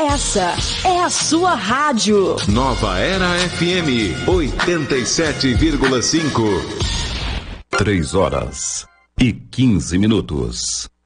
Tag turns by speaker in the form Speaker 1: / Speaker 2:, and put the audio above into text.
Speaker 1: Essa é a sua rádio.
Speaker 2: Nova Era FM 87,5.
Speaker 3: 3 horas e 15 minutos.